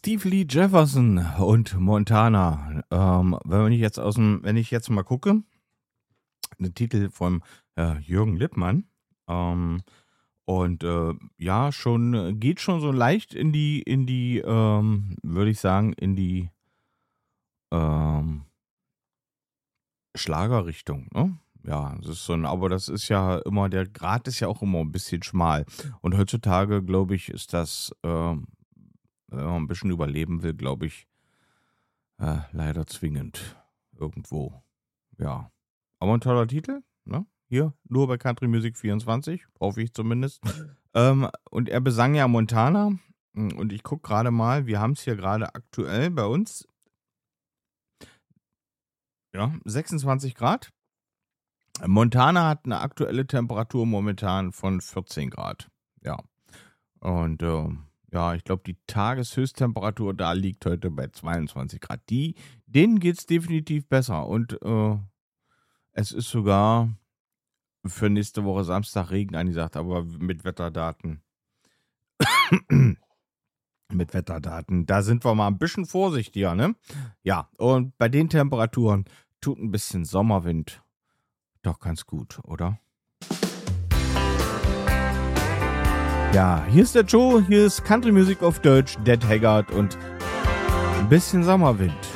Steve Lee Jefferson und Montana. Wenn ich jetzt mal gucke, der Titel von Jürgen Lippmann. Ja, geht schon so leicht würde ich sagen, in die Schlagerrichtung, ne? Ja, aber das ist ja immer, der Grat ist ja auch immer ein bisschen schmal. Und heutzutage, glaube ich, ist das, wenn man ein bisschen überleben will, glaube ich, leider zwingend irgendwo. Ja. Aber ein toller Titel, ne? Hier, nur bei Country Music 24, hoffe ich zumindest. Und er besang ja Montana. Und ich gucke gerade mal, wir haben es hier gerade aktuell bei uns. Ja, 26 Grad. Montana hat eine aktuelle Temperatur momentan von 14 Grad. Ja. Und ja, ich glaube, die Tageshöchsttemperatur da liegt heute bei 22 Grad. Denen geht es definitiv besser. Und es ist sogar für nächste Woche Samstag Regen angesagt, aber mit Wetterdaten. Mit Wetterdaten, da sind wir mal ein bisschen vorsichtiger, ne? Ja, und bei den Temperaturen tut ein bisschen Sommerwind doch ganz gut, oder? Ja, hier ist der Joe, hier ist Country Music auf Deutsch, Dead Haggard und ein bisschen Sommerwind.